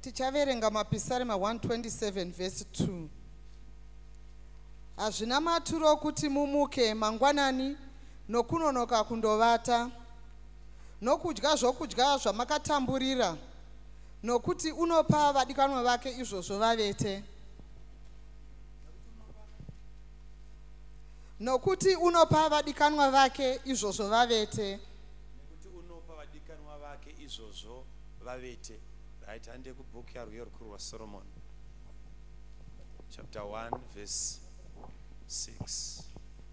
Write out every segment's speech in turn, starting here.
Tichaverenga mapisarema 127 verse 2. Hazvina maturo kuti mumuke mangwanani nokunonoka kundovata, nokudya zvokudya zvamakatamburira, nokuti unopa vadikanwa vake izvozvo vavete. Nokuti unopa vadikanwa vake izvozvo vavete. Right, and the book here we Solomon, chapter 1, verse 6.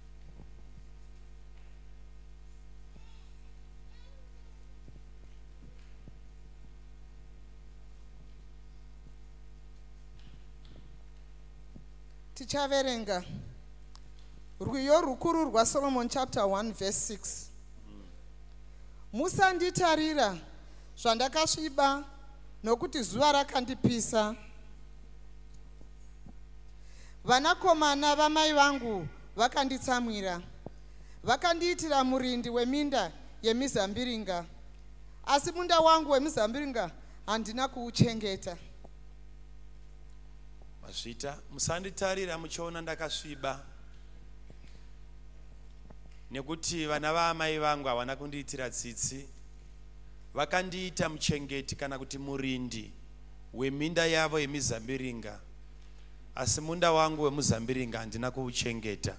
Tichaverenga rwiyo rukuru rwa Solomon chapter 1 verse 6. Musanditarira zvandakasviba, nokuti zuva rakandipisa. Vanakomana vamai vangu vakanditsamwira, vakandiitira murindi weminda yemizambiringa, asi munda wangu wemizambiringa handina kuuchengeta. Mazvita, musanditarira muchiona ndakasviba, nekuti vana vaamai vangu havana kundiitira tsitsi. Vakandiita muchengeti kana kuti murindi weminda yavo yemizambiringa, asi munda wangu wemuzambiringa handina kuuchengeta.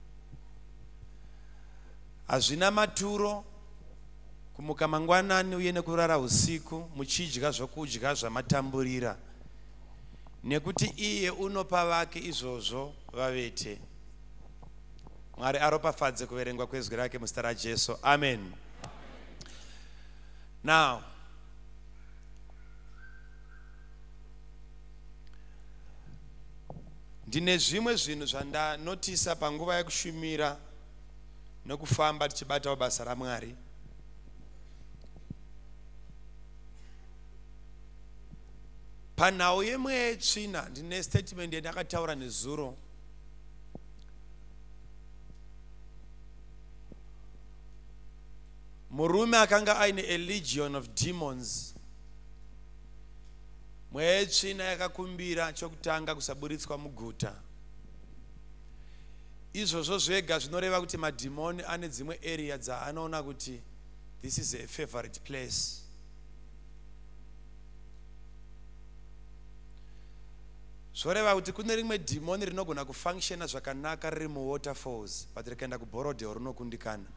Hazvina maturo kumuka mangwanani uye nekurara usiku muchidya zvokudya zvamatamburira, nekuti iye unopa vake izvozvo vavete. Mwari aropafadze kuverengwa kwezwi rake muzita raJesu. Amen. Now, ndine zvimwe zvinhu zvandanotisa panguva yekushumira nokufamba tichibatawo basa raMwari. Panhau yemweya yetsvina ndine statement yandakataura nezuro. Murume akanga aine a legion of demons. Mweya yetsvina yakakumbira chokutanga kusaburitswa muguta. Izvozvo zvega zvinoreva kuti madhimoni ane dzimwe area dzaanoona kuti this is a favorite place. Zvoreva kuti kune rimwe dhimoni rinogona kufunctiona zvakanaka riri muwaterfalls, but rikaenda kuBorodeo rinokundikana.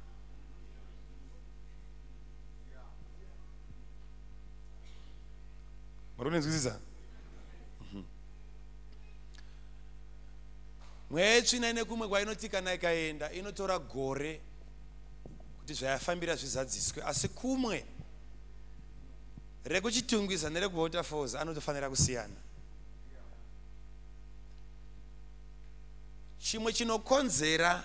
Murinzwisisa? Mweya yetsvina ine kumwe kwainotikana ikaenda inotora gore kuti zvayafambira zvizadziswe, asi kumwe rekuchitungwiza nerekuwaterfalls anotofanira kusiyana. Chimwe chinokonzera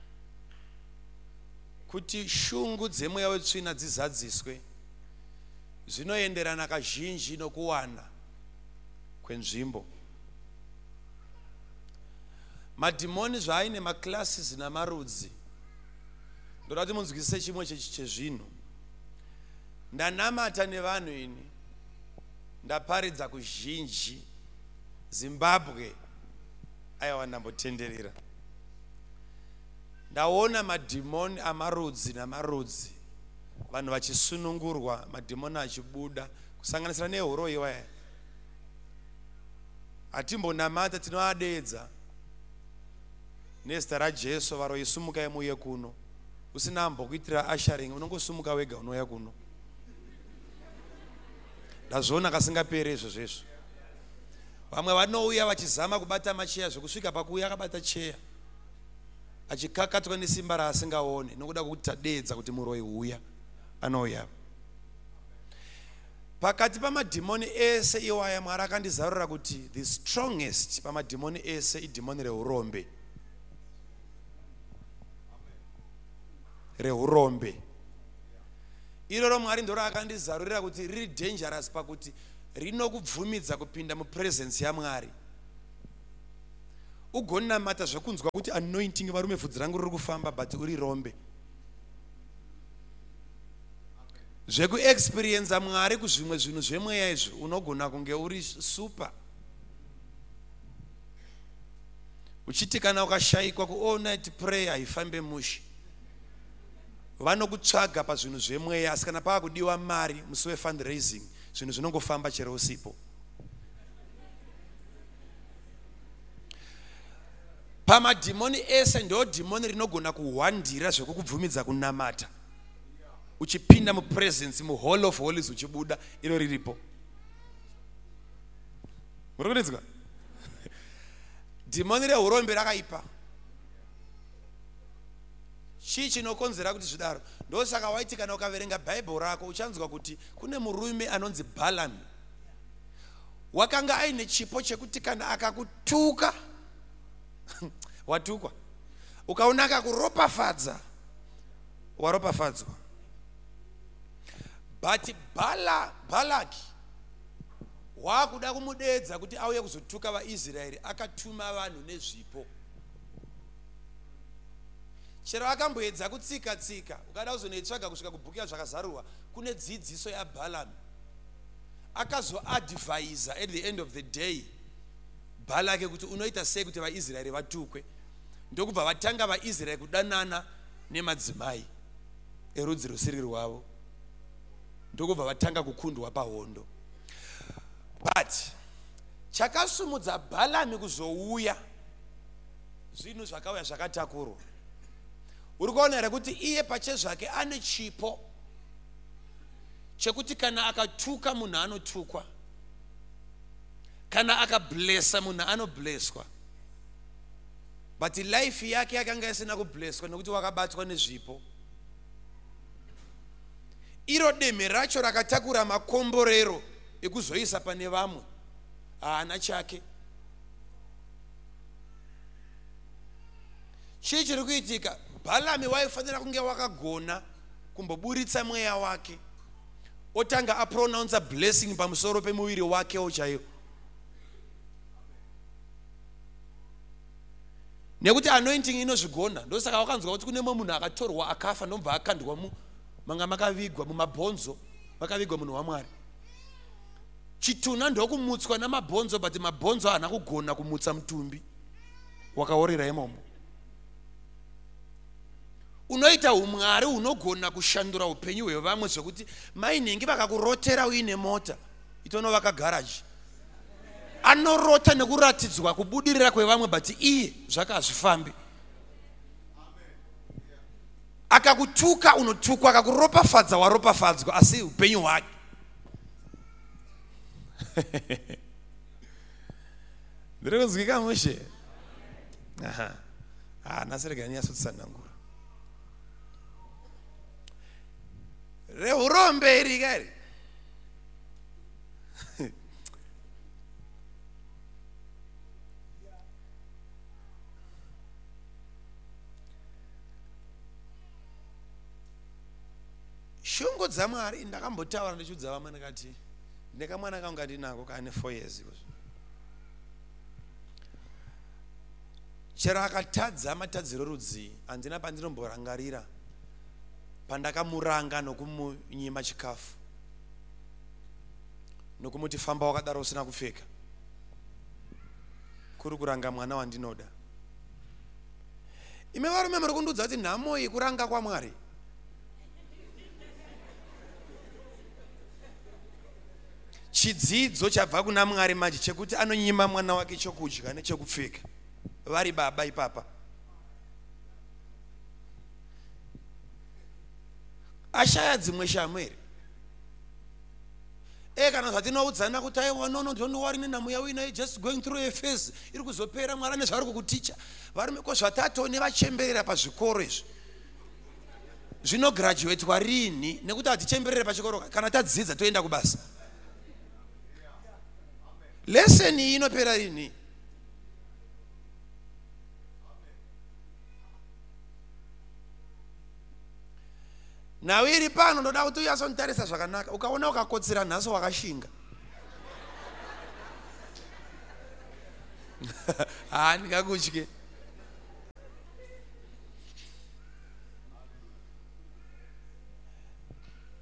kuti shungu dzemweya wetsvina dzizadziswe zvinoenderana kazhinji nokuwana kwenzvimbo. Madhimoni zvaaine maclasses namarudzi. Ndoda kuti munzwisise chimwe chezvinhu. Ndanamata nevanhu ini, ndaparidza kuzhinji Zimbabwe, aiwa ndambotenderera. Ndaona madhimoni amarudzi namarudzi, vanhu vachisunungurwa, madhimoni achibuda, kusanganisira nehuro iwaya. Hatimbonamata, tinoadedza nezita raJesu. Varoisumuka muye kuno, usina ambokuitira asharing, unongosumuka wega unoya kuno. Ndazviona kasingaperi izvo zvesvo. Vamwe vanouya vachizama kubata macheya, zvokusvika pakuuya akabata cheya achikakatwa nesimba raasingaone, nokuda kwokuti tadedza kuti muroi uya anouya. Pakati pamadhimoni ese iwaya Mwari akandizarura kuti the strongest pamadhimoni ese idhimoni reurombe. Reurombe iroro Mwari ndoro akandizarurira kuti riri dangerous pakuti rinokubvumidza kupinda mupresence yaMwari. Ugonamata zvekunzwa kuti anointing varume vhudzi rangu riri kufamba, but uri rombe. zvekuexperiensa Mwari kuzvimwe zvinhu zvemweya izvi unogona kunge uri super. Uchiti kana ukashayikwa ku all night prayer haifambe mushe. Vanokutsvaga pazvinhu zvemweya, asi kana paakudiwa mari musi wefundraising zvinhu zvinongofamba chero usipo. Pamadhimoni ese ndo dhimoni rinogona kuhwandira zvekukubvumidza kunamata. Uchipinda mupresence mu hall of holies uchibuda iro riripo. Murikudzwa? Dhimoni reurombe rakaipa. Chii chinokonzera kuti zvidaro? Ndosaka waiti kana ukaverenga Bible rako uchanzwa kuti kune murume anonzi Balaam. Wakanga aine chipo chekuti kana akakutuka watukwa. Ukaona akakuropafadza waropafadzwa. But Balaki wakuda kumudedza kuti auye kuzotuka vaIsraeri, akatuma vanhu nezvipo. Chero akamboedza kutsika ukada kuzonoitsvaga kusvika kubhuku yazvakazarurwa kune dzidziso yaBalaam. Akazoadvisa at the end of the day Balaki kuti unoita sei kuti vaIsraeri vatukwe. Ndokubva vatanga vaIsraeri kudanana nemadzimai erudzi rusiri rwavo. Ndokubva vatanga kukundwa pahondo. But chakasumudza Balaam kuzouya zvinhu zvakauya zvakatakurwa. Uri kuona here kuti iye pachezvake ane chipo chekuti kana akatuka munhu anotukwa, kana akablessa munhu anoblesswa. But life yake yakanga isina kublesswa nekuti wakabatwa nezvipo. Iro deme racho rakatakura makomborero ekuzoisa pane vamwe haana chake. Chii chiri kuitika? Balaam waifanira kunge wakagona kumboburitsa mweya wake otanga apronounce blessing pamusoro pemuviri wake chaiwo. Nekuti anointing inozvigona. Ndosaka wakanzwa kuti kune munhu akatorwa akafa ndobva akandwa manga makavigwa mumabhonzo, vakavigwa munhu waMwari. Chituna ndokumutswa namabhonzo, but mabhonzo haana kugona kumutsa mutumbi wakaorera imomo. Unoita umwari unogona kushandura upenyu hwevamwe zvekuti mainhingi vakakurotera uine mota itovaka garaji. Anorota nekuratidzwa kubudirira kwevamwe, but iye zvaka hazvifambi. Akakutuka unotukwa, akakuropafadza waropafadzwa, asi upenyu hwake. Ndiri kuzwika mushe? Naseregani yasotsanangura. Reurombe iri kari. Shungu dzaMwari ndakambotaura ndichudza vamwe ndikati nekamwana kangu ndinako kane 4 years. Chero akatadza matadziro rudzi handina pandinomborangarira pandakamuranga nokumunyima chikafu nokumuti famba wakadaro usina kupfeka. Kuri kuranga mwana wandinoda. Ime varume muri kundudza kuti nhamo iyi kuranga kwaMwari. Chidzidzo chabva kuna Mwari manje chekuti anonyima mwana wake chokudya nechokupfeka vari baba ipapa. Ashaya dzimwe shamweri. Kana zvatinoudzana kuti aiwa no don't worry nenhamo yawina just going through a phase iri kuzopera Mwari nezvaari kukuticha. Varume ko zvatatu nevachemberera pazvikoro izvi. Zvino graduate warini nekuti hatichemberere pachikoro kana tadzidza toenda kubasa. Lesson iyi inopera rini? Nawe iri pano ndoda kuti uyasonitarisa zvakanaka. Ukaona ukakotsera nhasi wakashinga. Ndingakutye.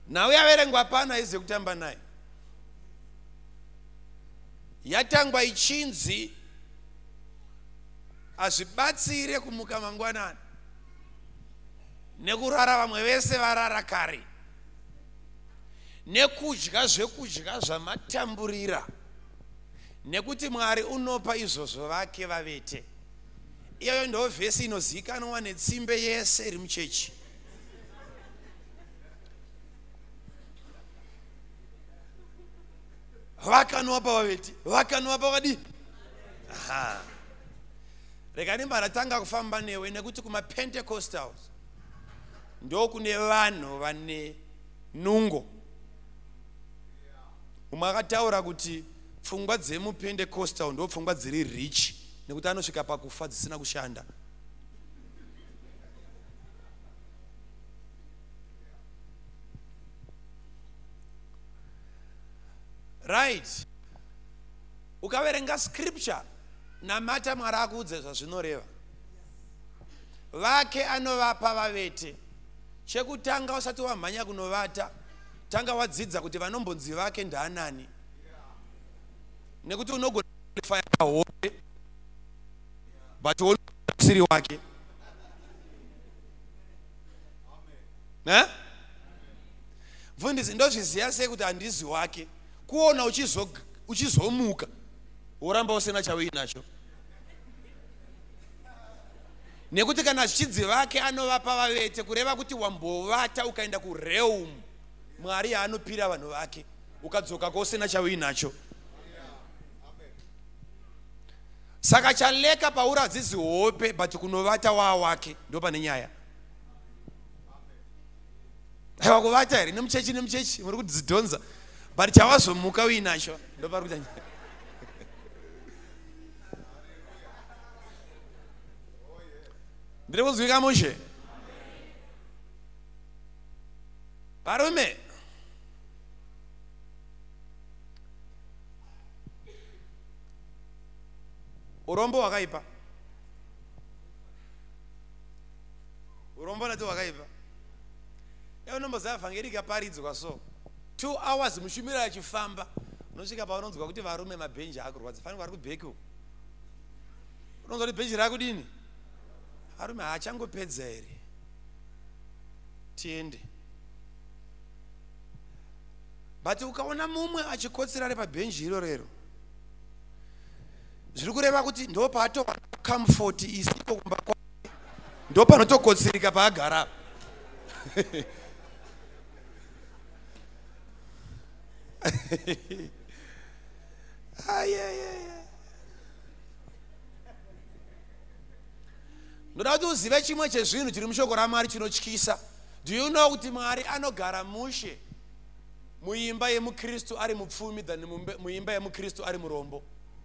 nawe yaverengwa pana ize kutamba naye. Yatangwa ichinzi azvibatsire kumuka mangwanani nekurara vamwe vese varara kare nekudya zvekudya zvamatamburira nekuti Mwari unopa izvozvo vake vavete. Iyoyo ndo vhesi inozikanwa netsimbe yese iri muchechi. Vakanopa vavete, vakanopa vadi. Aha. Rekani maratanga kufamba newe nekuti kuma Pentecostals ndo kune vanhu vane nungo. Umakataura kuti pfungwa dzemu Pentecostal ndo pfungwa dziri rich nekuti anosvika pakufa dzisina kushanda. Right. Ukaverenga scripture namata Mwari akuudza zvazvinoreva. Vake anovapa vavete. Chekutanga usati wamhanya kunovata, tanga wadzidza kuti vanombonzi vake ndaanani. Nekuti unogona fire hope but siri wake. Mfundisi ndozviziya sei kuti handizi wake. Kuona uchizomuka uramba usina chauinacho. Nekuti kana zvichidzi vake anovapa vavete kureva kuti wambovata ukaenda kureum Mwari anopira vanhu vake ukadzoka kusina chauinacho. Saka chaleka pauradzizi hope but kunovata wake ndo pane nyaya. Aiwa kuvata here nemuchechi muri kudzidhonza but chawazomuka uinacho ndo pari kuita nyaya. Ndiri kuzwika mushe? Varume, urombo wakaipa. Urombo nati wakaipa. Unomboziva vhangeri ikaparidzwa so 2 hours mushumira achifamba unosvika paunonzwa kuti varume mabhenji akurwadza. Fani vari kubheki. Unonzwa kuti bhenji rakudini? Varume haachangopedza here. Tiende. But ukaona mumwe achikotsera ari pabhenji iro rero, zviri kureva kuti ndo paatowana comfort isiko kumba kwake, ndo panotokotsereka paagara. Ndoda kuti uzive chimwe chezvinhu chiri mushoko raMwari chinotyisa. Do you know kuti Mwari anogara mushe muimba yemukristu ari mupfumi than muimba yemukristu ari murombo?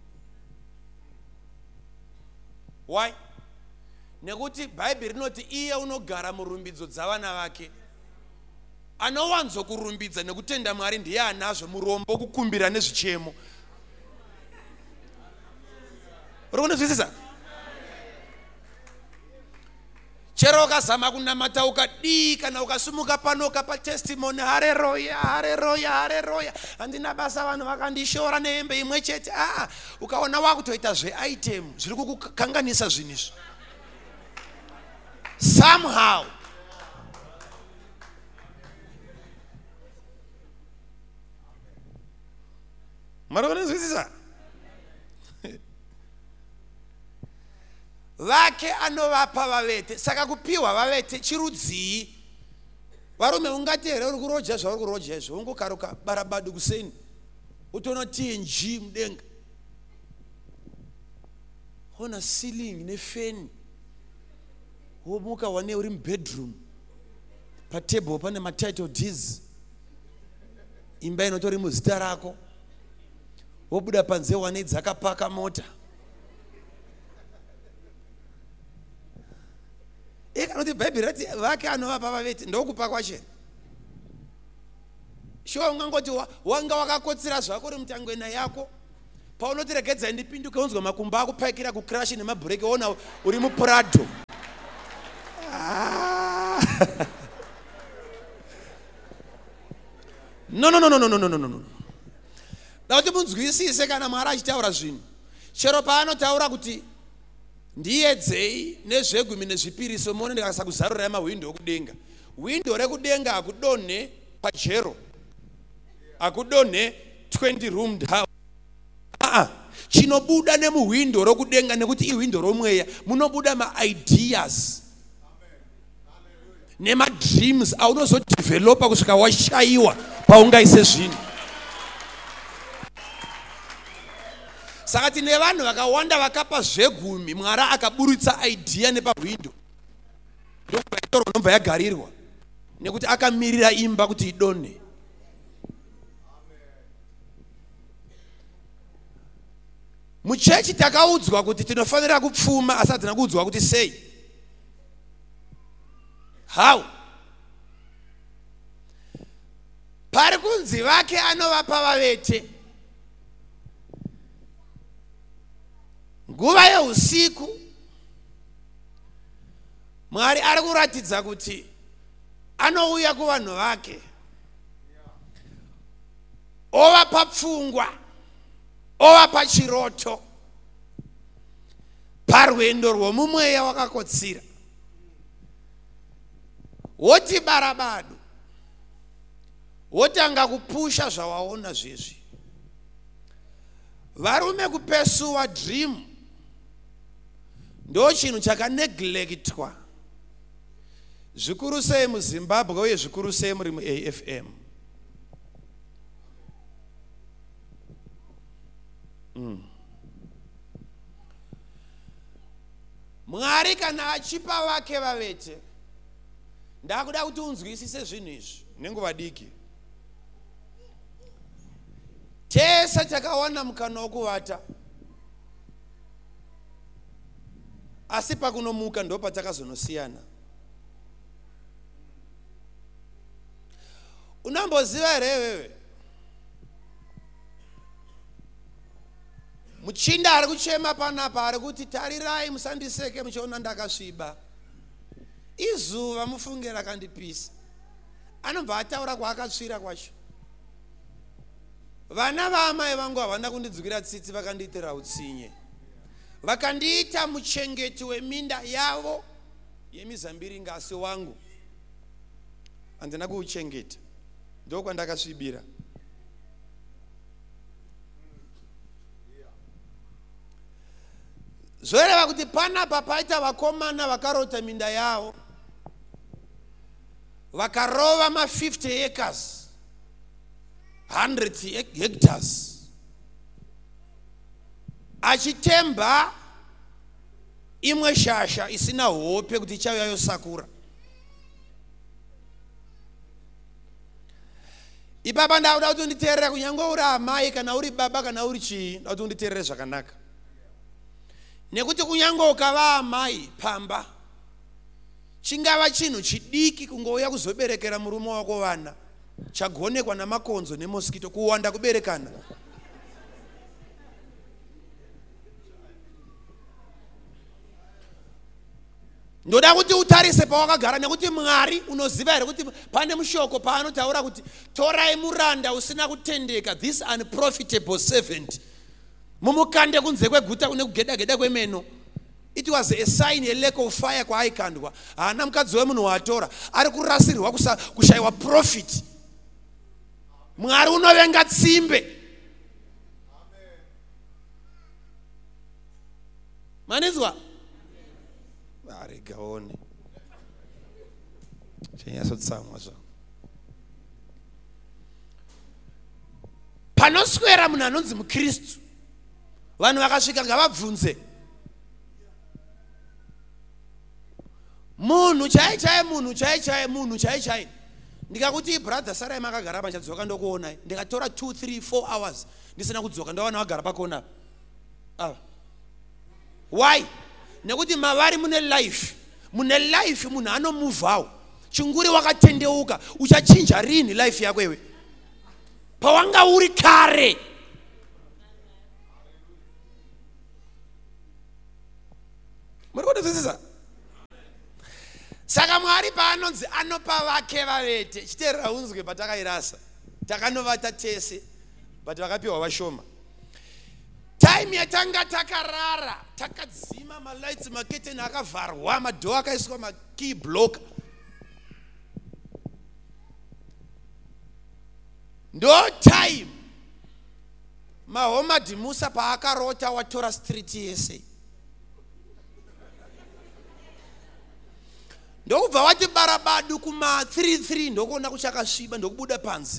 Why? Nekuti Bhaibheri rinoti iye unogara murumbidzo dzavana vake anowanzo kurumbidza nekutenda Mwari ndiye anazvo. Murombo kukumbira nezvichemo. Uri kunzwisisa? Chero ukazama kunamata ukadii kana ukasumuka pano ukapa testimony haleluya haleluya haleluya handina basa vanhu vakandishora nehembe imwe chete, ukaona wakutoita zveitem zviri kukukanganisa zvinhu izvi somehow. Mari kunzwisisa? Vake anovapa vavete. Saka kupiwa vavete chirudzii. Varume ungati here uri kuroja zvauri kuroja izvo ungokaruka barabadu kuseni utoona TNG mudenga, ona ceiling nefeni, womuka wane uri mubedroom patable pane matitle deeds, imba inotori muzita rako, wobuda panze wane dzakapaka mota. Ikanoti Bhaibheri rati vake anovapa vavete ndokupa kwacho. Shuwa ungangoti wanga wakakotsera zvako uri mutangwena yako, paunoti regedza ndipinduke unzwa makumba akupaikira kucrash nemabhureki wona uri muPrado. no. Dauti munzwisise kana Mwari achitaura zvinhu. Chero paanotaura kuti ndiedzei nezvegumi nezvipiriso muone ndikasa kuzarura mawindo okudenga. Windo rekudenga akudonhe pajero. Akudonhe 20 roomed house. Chinobuda nemuwindo rokudenga nekuti iwindo romweya munobuda ma-ideas nema-dreams aunozodevelopa kusvika washaiwa paungaise zvinhu. Saka tine vanhu vakawanda vakapa zvegumi Mwari akaburutsa idea nepawindo. Ndokuvaitoro unobva yagarirwa nekuti akamirira imba kuti idonhe. Muchechi takaudzwa kuti tinofanira kupfuma asi hatina kuudzwa kuti sei. How? Pari kunzi vake anovapa vavete. Nguva yeusiku Mwari ari kuratidza kuti anouya kuvanhu vake ovapa pfungwa, ovapa chiroto parwendo rwomumweya wakakotsira. Woti barabadu, wotanga kupusha zvawaona zvezvi. Varume kupesuwa dream ndo chinhu chakaneglectwa zvikuru sei muZimbabwe uye zvikuru sei muri muAFM. Mwari kana achipa vake vavete, ndakuda kuti unzwisise zvinhu izvi nenguva diki. Tese takawana mukana wokuvata, asi pakunomuka ndo patakazonosiyana. Unamboziva here wewe muchinda ari kuchema panapa ari kuti tarirai musandiseke muchiona ndakasviba, izuva mufunge rakandipisa. Anobva ataura kwaakatsvira kwacho. Vana vaamai vangu havana kundidzukira tsitsi, vakandiitira utsinye. Vakandiita muchengeti weminda yavo yemizambiringa, asi wangu handina kuuchengeta, ndokwandakasvibira. Zvoreva kuti panapa paita vakomana vakarota minda yavo, vakarova ma50 acres, 100 hectares, achitemba imwe shasha isina hope kuti ichauya yosakura. Ipapa ndauda kuti unditeerere, kunyange uri amai kana uri baba kana uri chii, ndauda kuti unditeerere zvakanaka. Nekuti kunyange ukava amai pamba, chingava chinhu chidiki kungouya kuzoberekera murume wako vana, chagonekwa namakonzo nemoskito, kuwanda kuberekana. Ndoda kuti utarise pawakagara, nekuti Mwari unoziva here kuti pane mushoko paanotaura kuti torai muranda usina kutendeka, this unprofitable servant, mumukande kunze kweguta kune kugedageda kwemeno. It was a sign, a lack of fire kwaaikandwa. Haana mukadzi wemunhu waatora ari kurasirwa kushayiwa profit. Mwari unovenga tsimbe. Manizwa? Gaone chenyasotsamwa zva panoswera munhu anonzi muKristu, vanhu vakasvika ngavabvunze. Munhu chai ndikakuti brother sarai makagara panchadzoka ndokuonai, ndikatora 2, 3, 4 hours ndisina kudzoka, ndawana wagara pakona. Why? Nekuti mavari mune life munhu anomuvhawo. Chinguri wakatendeuka, uchachinja rini life yako iwe pawanga uri kare. Muri kutozwisisa? Saka Mwari paanonzi anopa vake vavete, chiteerera unzwe patakairasa. takanovata tese but vakapiwa vashoma. Time yatanga takarara, takadzima malights, maketeni akavharwa, madhoo akaiswa makey block. No time Mahoma Dimusa paakarota watora street yese. Ndokubva wati barabadu kuma 33 ndokuona kuchakasviba ndokubuda panzi.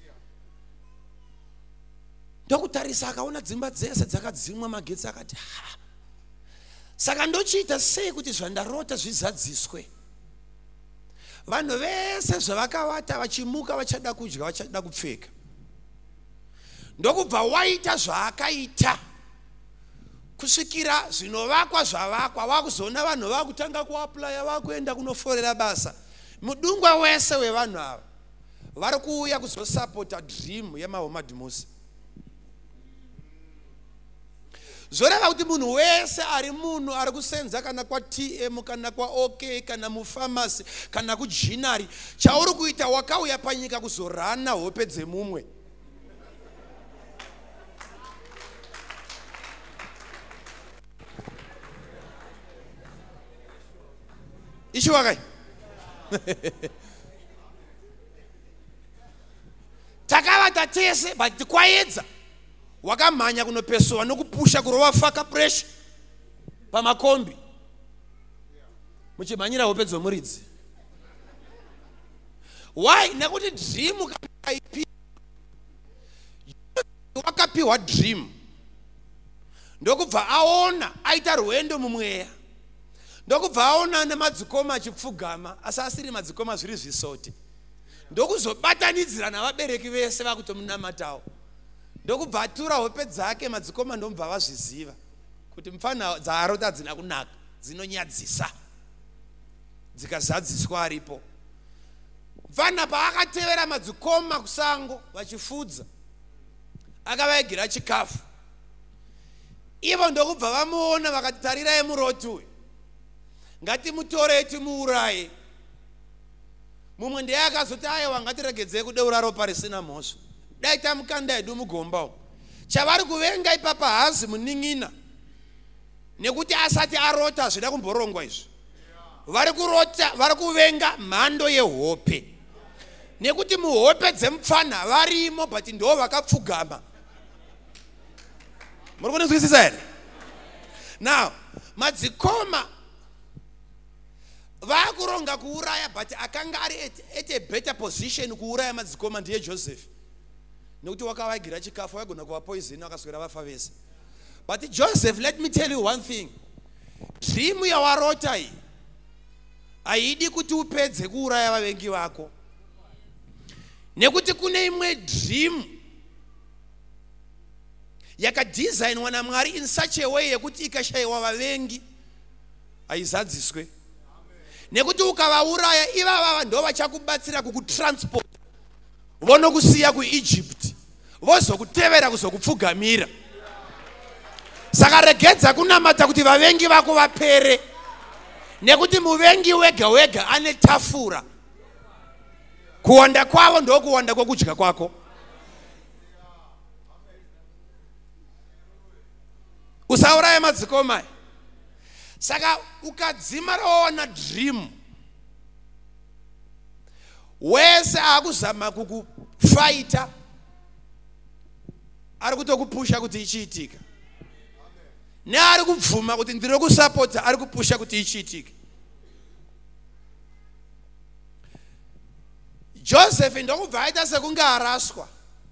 Ndokutarisa akaona dzimba dzese dzakadzimwa magetsi akati ha. Saka ndochiita sei kuti zvandarota zvizadziswe. Vanhu vese zvavakavata vachimuka vachada kudya vachada kupfeka. Ndokubva waita zvaakaita kusvikira zvinovakwa zvavakwa vakuzoona vanhu vakutanga kuaplya vakuenda kunoforera basa. Mudungwa wese wevanhu ava vari kuuya kuzosapota dream yaMahoma Dimusa. Zoreva kuti munhu wese ari munhu ari kusenza kana kwa TM kana kwa OK kana mufamasi kana kujinari chauri kuita wakauya panyika kuzorana hope dzemumwe. Ishiwakai takavata tese but kwaedza wakamhanya kunopesowa nokupusha kurova faka pressure pamakombi muchimhanyira hope dzomuridzi. Why? Nekuti dream kaipi wakapiwa dream ndokubva aona aita rwendo mumweya. Ndokubva aona nemadzikoma achipfugama asi asiri madzikoma zviri zvisoti. Ndokuzobatanidzira navabereki vese vakutomunamatawo. Ndokubva atura hope dzake madzikoma ndomubva vazviziva kuti mfana dzaarota dzina kunaka dzinonyadzisa dzikazadziswa aripo. Mfana paakatevera madzikoma kusango vachifudza akavaigira chikafu. Ivo ndokubva vamuona vakati tarirai muroti uyu ngatimutore timuuraye. Mumwe ndiye akazoti aiwa ngatiregedzei kudeura ropa risina mhosva. Dai tamukanda edu mugomba. Chavari kuvenga ipapa hazi muning'ina nekuti asati arota zvida kumborongwa izvi. Vari kurota vari kuvenga mhando yehope nekuti muhope dzemupfana varimo but ndo vakapfugama. Muri kunzwisisa here? Now madzikoma vakuronga kuuraya but akanga ari at a better position kuuraya madzikoma ndiye Joseph. Nekuti wakavaigira chikafu wagona kuva poison wakaswera vafa vese. But Joseph, let me tell you one thing. Dream yawarota iyi haidi kuti upedze kuuraya vavengi vako. Nekuti kune imwe dream yakadesignwa naMwari in such a way yekuti ikashayiwa vavengi haizadziswe. Nekuti ukavauraya ivava ndo vachakubatsira kukutransport vonokusiya kuEgypt vozokutevera kuzokupfugamira. Saka regedza kunamata kuti vavengi vako vapere nekuti muvengi wega wega ane tafura. Kuwanda kwavo ndo kuwanda kwokudya kwako. Usauraya madzikoma. Saka ukadzima raona dream wese akuzama kukufighta ari kutokupusha kuti ichiitika. Neari kubvuma kuti ndiri kusapota ari kupusha kuti ichiitika. Joseph ndokubva aita sekunge araswa.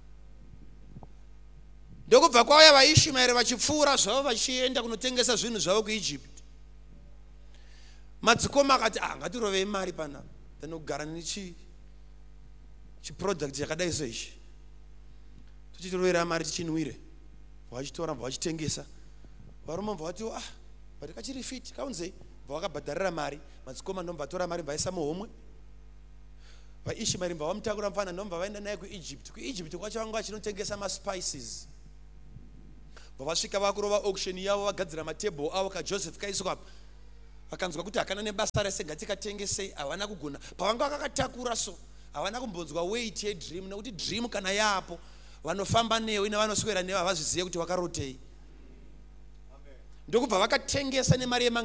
Ndokubva kwauya vaIshmaeri vachipfuura zvavo vachienda kunotengesa zvinhu zvavo kuEgypt. Madzikoma akati ngatirovei mari pana tinogara chiproduct chakadai so ichi. Tichitorovera mari tichinwire. Vachitora vachitengesa. Varume vati but kachiri fit kaunzei vakabhadharira mari. Madzikoma ndomba tora mari vaisa muhomwe. VaIshmaeri vamutakura mfana ndomba vaenda naye kuEgypt. kuEgypt kwacho vanga vachinotengesa maspices. Vasvika vakurova auction yavo vagadzira matable avo kaJoseph kaiswa apa. Vakanzwa kuti hakana nebasa rese ngatikatengese havana kugona. Pavanga vakakatakura so havana kumbonzwa weight yedream, nekuti dream kana yapo vanofamba newe nevanoswera newe havazvizive kuti wakarotei. Ndokubva vakatengesa nemari